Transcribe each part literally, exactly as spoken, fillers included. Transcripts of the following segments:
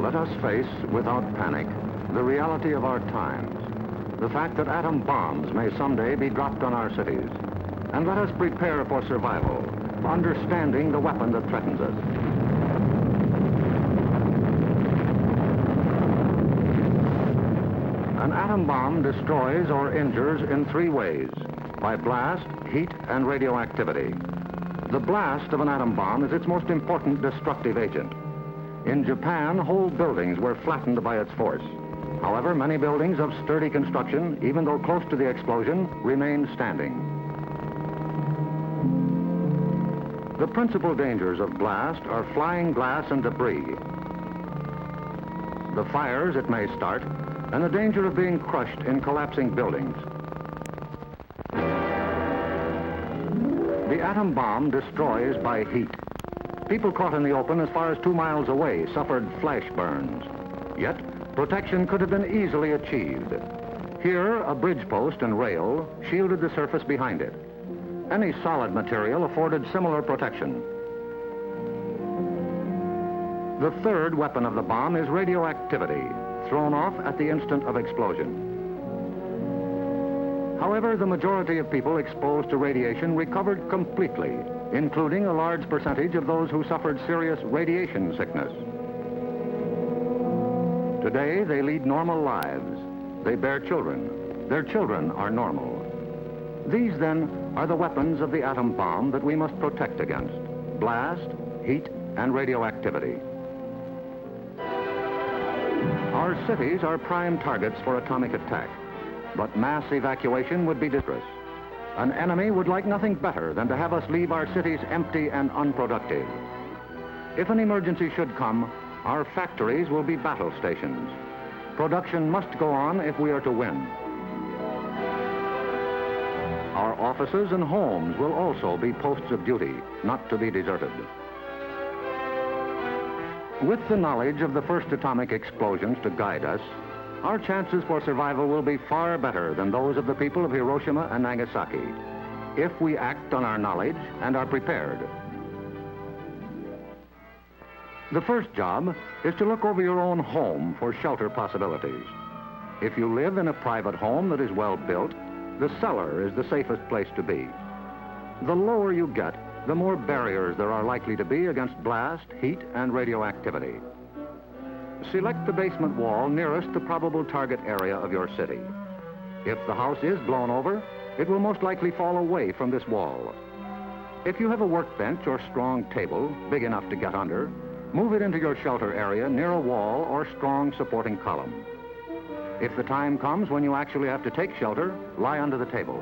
Let us face, without panic, the reality of our times. The fact that atom bombs may someday be dropped on our cities. And let us prepare for survival, for understanding the weapon that threatens us. An atom bomb destroys or injures in three ways: by blast, heat, and radioactivity. The blast of an atom bomb is its most important destructive agent. In Japan, whole buildings were flattened by its force. However, many buildings of sturdy construction, even though close to the explosion, remained standing. The principal dangers of blast are flying glass and debris, the fires it may start, and the danger of being crushed in collapsing buildings. The atom bomb destroys by heat. People caught in the open as far as two miles away suffered flash burns. Yet, protection could have been easily achieved. Here, a bridge post and rail shielded the surface behind it. Any solid material afforded similar protection. The third weapon of the bomb is radioactivity, thrown off at the instant of explosion. However, the majority of people exposed to radiation recovered completely, including a large percentage of those who suffered serious radiation sickness. Today, they lead normal lives. They bear children. Their children are normal. These, then, are the weapons of the atom bomb that we must protect against: blast, heat, and radioactivity. Our cities are prime targets for atomic attack, but mass evacuation would be disastrous. An enemy would like nothing better than to have us leave our cities empty and unproductive. If an emergency should come, our factories will be battle stations. Production must go on if we are to win. Our offices and homes will also be posts of duty, not to be deserted. With the knowledge of the first atomic explosions to guide us, our chances for survival will be far better than those of the people of Hiroshima and Nagasaki, if we act on our knowledge and are prepared. The first job is to look over your own home for shelter possibilities. If you live in a private home that is well built, the cellar is the safest place to be. The lower you get, the more barriers there are likely to be against blast, heat, and radioactivity. Select the basement wall nearest the probable target area of your city. If the house is blown over, it will most likely fall away from this wall. If you have a workbench or strong table big enough to get under, move it into your shelter area near a wall or strong supporting column. If the time comes when you actually have to take shelter, lie under the table.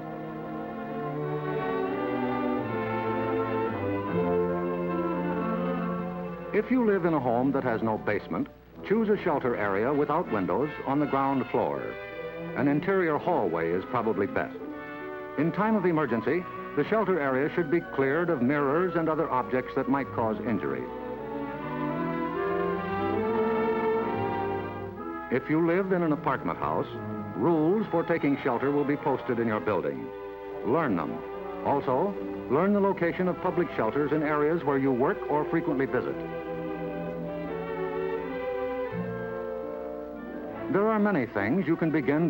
If you live in a home that has no basement, choose a shelter area without windows on the ground floor. An interior hallway is probably best. In time of emergency, the shelter area should be cleared of mirrors and other objects that might cause injury. If you live in an apartment house, rules for taking shelter will be posted in your building. Learn them. Also, learn the location of public shelters in areas where you work or frequently visit. There are many things you can begin